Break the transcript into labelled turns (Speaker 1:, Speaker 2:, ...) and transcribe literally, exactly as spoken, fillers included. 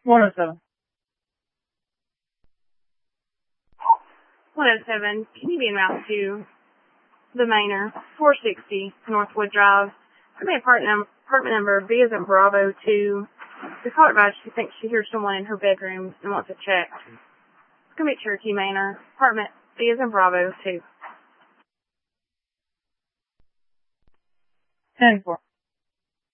Speaker 1: one oh seven.
Speaker 2: one oh seven, can you be en route to the Manor, four sixty Northwood Drive? Give me apartment, apartment number B as in Bravo two. The caller advised she thinks she hears someone in her bedroom and wants to check. It's going to be Cherokee Manor, apartment B as in Bravo two.
Speaker 1: ten four.